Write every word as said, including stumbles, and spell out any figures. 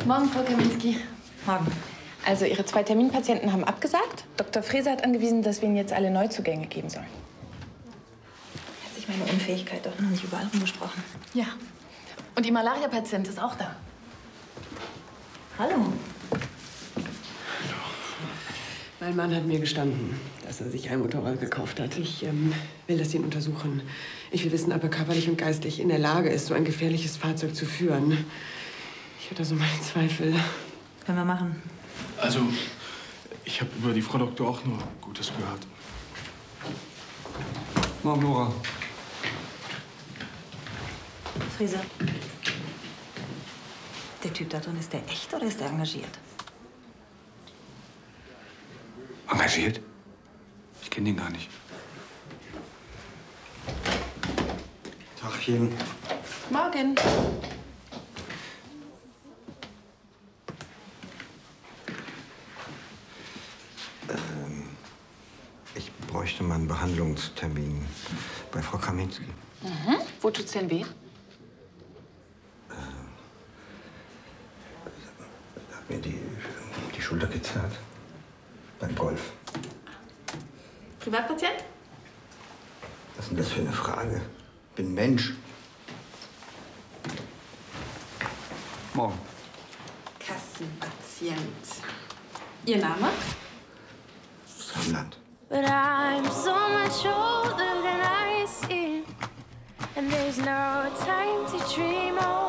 Morgen, Frau Kaminski. Morgen. Also, Ihre zwei Terminpatienten haben abgesagt. Doktor Frese hat angewiesen, dass wir Ihnen jetzt alle Neuzugänge geben sollen. Hat sich meine Unfähigkeit doch noch nicht überall rumgesprochen. Ja. Und die Malaria-Patient ist auch da. Hallo. Mein Mann hat mir gestanden, dass er sich ein Motorrad gekauft hat. Ich ähm, will, dass Sie ihn untersuchen. Ich will wissen, ob er körperlich und geistig in der Lage ist, so ein gefährliches Fahrzeug zu führen. Ich habe da so meine Zweifel. Können wir machen. Also, ich habe über die Frau Doktor auch nur Gutes gehört. Morgen, Nora. Frese. Der Typ da drin, ist der echt oder ist der engagiert? Engagiert? Ich kenne den gar nicht. Tagchen. Morgen. Ähm, ich bräuchte mal einen Behandlungstermin bei Frau Kaminski. Mhm. Wo tut's denn weh? Äh, hat mir die, die Schulter gezerrt. Beim Golf. Privatpatient? Was ist denn das für eine Frage? Ich bin Mensch. Morgen. Kassenpatient. Ihr Name? Samland. But I'm so much older than I seem, and there's no time to dream.